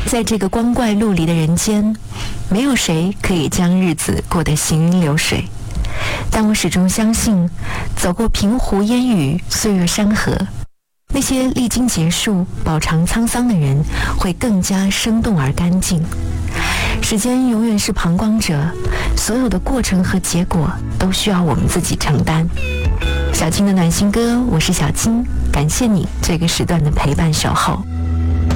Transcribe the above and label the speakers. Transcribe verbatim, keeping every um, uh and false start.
Speaker 1: 在这个光怪陆离的人间，没有谁可以将日子过得行云流水。但我始终相信，走过平湖烟雨，岁月山河，那些历经劫数、饱尝沧桑的人，会更加生动而干净。时间永远是旁观者，所有的过程和结果都需要我们自己承担。小青的暖心歌，我是小青，感谢你这个时段的陪伴守候。